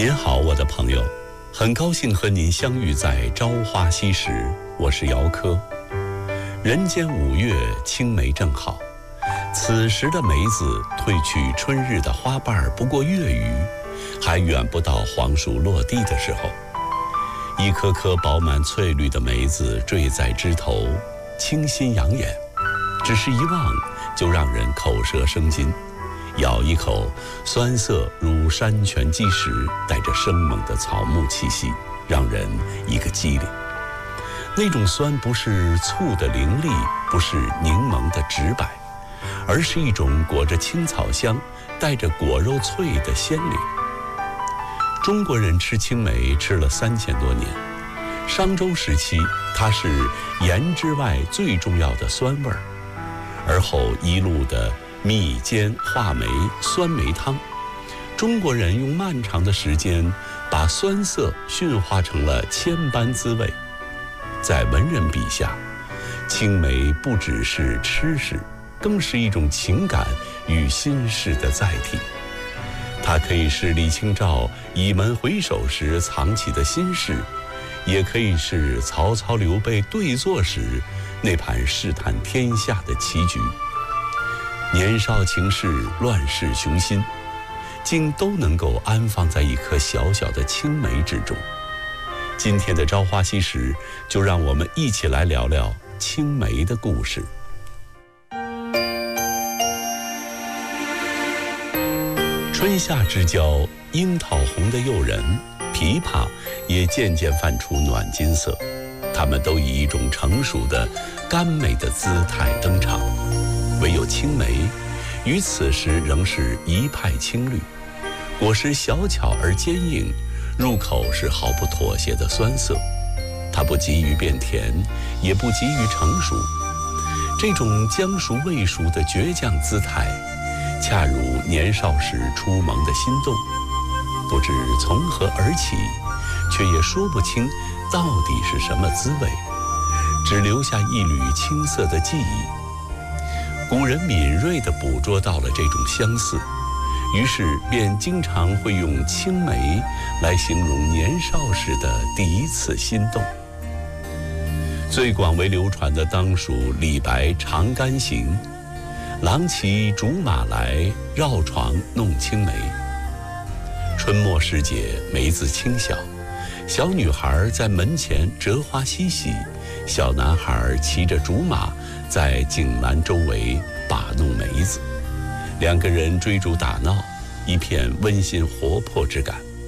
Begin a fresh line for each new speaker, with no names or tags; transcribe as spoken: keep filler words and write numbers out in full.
您好，我的朋友，很高兴和您相遇在朝花夕拾，我是姚科。人间五月，青梅正好，此时的梅子褪去春日的花瓣不过月余，还远不到黄薯落地的时候。一颗颗饱满翠绿的梅子坠在枝头，清新养眼，只是一望就让人口舌生津。咬一口，酸涩如山泉积石，带着生猛的草木气息，让人一个机灵。那种酸不是醋的凌厉，不是柠檬的直白，而是一种裹着青草香，带着果肉脆的鲜灵。中国人吃青梅吃了三千多年，商周时期它是盐之外最重要的酸味儿，而后一路的蜜煎话梅酸梅汤，中国人用漫长的时间把酸涩驯化成了千般滋味。在文人笔下，青梅不只是吃食，更是一种情感与心事的载体。它可以是李清照倚门回首时藏起的心事，也可以是曹操刘备对坐时那盘试探天下的棋局。年少情事，乱世雄心，竟都能够安放在一颗小小的青梅之中。今天的朝花夕拾，就让我们一起来聊聊青梅的故事。春夏之交，樱桃红的诱人，枇杷也渐渐泛出暖金色，它们都以一种成熟的甘美的姿态登场。唯有青梅于此时仍是一派青绿，果实小巧而坚硬，入口是毫不妥协的酸涩。它不急于变甜，也不急于成熟，这种将熟未熟的倔强姿态，恰如年少时初萌的心动，不知从何而起，却也说不清到底是什么滋味，只留下一缕青涩的记忆。古人敏锐地捕捉到了这种相似，于是便经常会用青梅来形容年少时的第一次心动。最广为流传的当属李白《长干行》，郎骑竹马来，绕床弄青梅。春末时节，梅子轻小，小女孩在门前折花嬉戏，小男孩骑着竹马在井栏周围把弄梅子，两个人追逐打闹，一片温馨活泼之感。